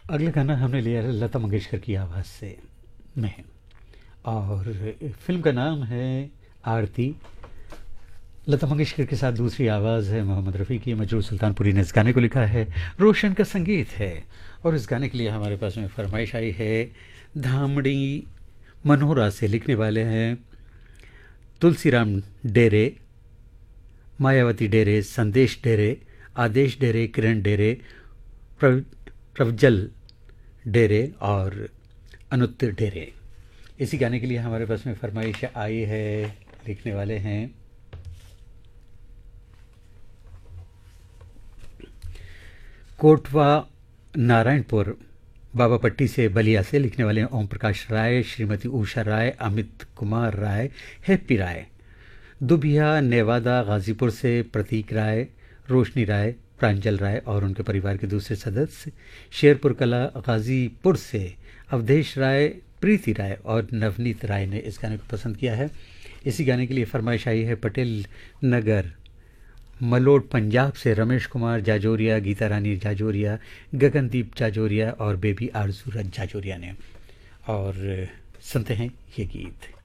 अगला गाना हमने लिया है लता मंगेशकर की आवाज़ से में, और फिल्म का नाम है आरती। लता मंगेशकर के साथ दूसरी आवाज़ है मोहम्मद रफ़ी की। मजरूर सुल्तानपुरी ने इस गाने को लिखा है, रोशन का संगीत है। और इस गाने के लिए हमारे पास में फरमाइश आई है धामड़ी मनोरा से। लिखने वाले हैं तुलसीराम डेरे, मायावती डेरे, संदेश डेरे, आदेश डेरे, किरण डेरे, प्रव प्रवजल डेरे और अनुत्तर डेरे। इसी गाने के लिए हमारे पास में फरमाइश आई है। लिखने वाले हैं कोटवा नारायणपुर बाबापट्टी से, बलिया से। लिखने वाले हैं ओम प्रकाश राय, श्रीमती उषा राय, अमित कुमार राय, हैप्पी राय। दुबिया नेवादा गाज़ीपुर से प्रतीक राय, रोशनी राय, प्रांजल राय और उनके परिवार के दूसरे सदस्य। शेरपुर कला गाज़ीपुर से अवधेश राय, प्रीति राय और नवनीत राय ने इस गाने को पसंद किया है। इसी गाने के लिए फरमाइश आई है पटेल नगर मलोट पंजाब से रमेश कुमार जाजोरिया, गीता रानी जाजोरिया, गगनदीप जाजोरिया और बेबी आरजू जाजोरिया ने। और सुनते हैं ये गीत।